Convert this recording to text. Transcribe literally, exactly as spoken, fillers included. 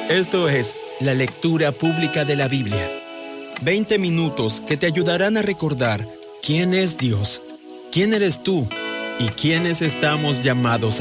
Esto es la lectura pública de la Biblia. veinte minutos que te ayudarán a recordar quién es Dios, quién eres tú y quiénes estamos llamados a